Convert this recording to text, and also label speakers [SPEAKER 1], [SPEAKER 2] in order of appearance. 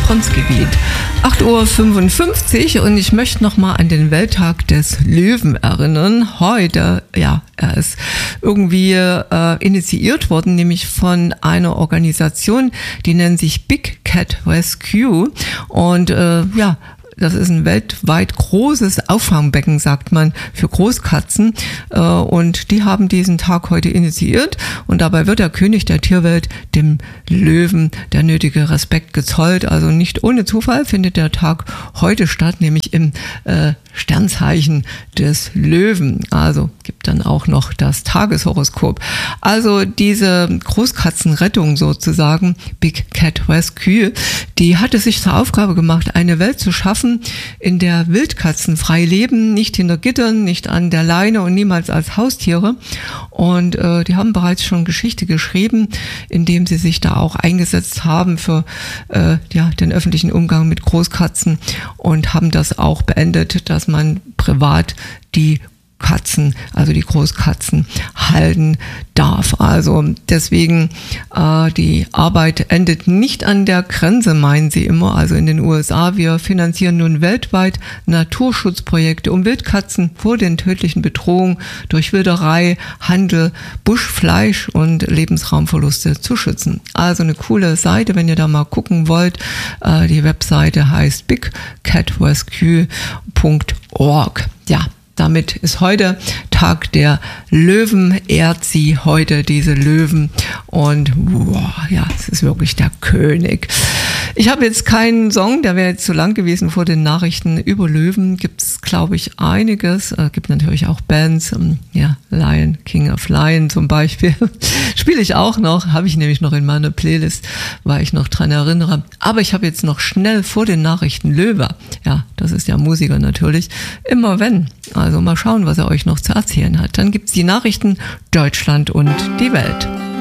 [SPEAKER 1] Responsegebiet. 8:55 Uhr und ich möchte nochmal an den Welttag des Löwen erinnern. Heute, ja, er ist irgendwie initiiert worden, nämlich von einer Organisation, die nennt sich Big Cat Rescue und ja, das ist ein weltweit großes Auffangbecken, sagt man, für Großkatzen. Und die haben diesen Tag heute initiiert. Und dabei wird der König der Tierwelt, dem Löwen, der nötige Respekt gezollt. Also nicht ohne Zufall findet der Tag heute statt, nämlich im Sternzeichen des Löwen. Also gibt dann auch noch das Tageshoroskop. Also diese Großkatzenrettung sozusagen, Big Cat Rescue, die hatte sich zur Aufgabe gemacht, eine Welt zu schaffen, in der Wildkatzen frei leben, nicht hinter Gittern, nicht an der Leine und niemals als Haustiere. Und die haben bereits schon Geschichte geschrieben, indem sie sich da auch eingesetzt haben für ja, den öffentlichen Umgang mit Großkatzen und haben das auch beendet, dass man privat die Katzen, also die Großkatzen, halten darf. Also deswegen, die Arbeit endet nicht an der Grenze, meinen sie immer, also in den USA. Wir finanzieren nun weltweit Naturschutzprojekte, um Wildkatzen vor den tödlichen Bedrohungen durch Wilderei, Handel, Buschfleisch und Lebensraumverluste zu schützen. Also eine coole Seite, wenn ihr da mal gucken wollt. Die Webseite heißt bigcatrescue.org. Ja, damit ist heute Tag der Löwen, ehrt sie heute diese Löwen und wow, ja, es ist wirklich der König. Ich habe jetzt keinen Song, der wäre jetzt zu lang gewesen vor den Nachrichten. Über Löwen gibt es, glaube ich, einiges. Gibt natürlich auch Bands, ja, Lion, King of Lion zum Beispiel. Spiele ich auch noch, habe ich nämlich noch in meiner Playlist, weil ich noch dran erinnere. Aber ich habe jetzt noch schnell vor den Nachrichten Löwe. Ja, das ist ja Musiker natürlich. Immer wenn. Also mal schauen, was er euch noch zu erzählen hat. Dann gibt's die Nachrichten Deutschland und die Welt.